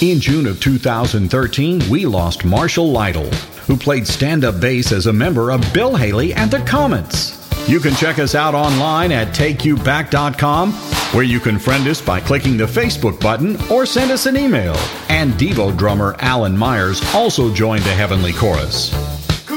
In June of 2013, we lost Marshall Lytle, who played stand-up bass as a member of Bill Haley and the Comets. You can check us out online at TakeYouBack.com, where you can friend us by clicking the Facebook button or send us an email. And Devo drummer Alan Myers also joined the Heavenly Chorus.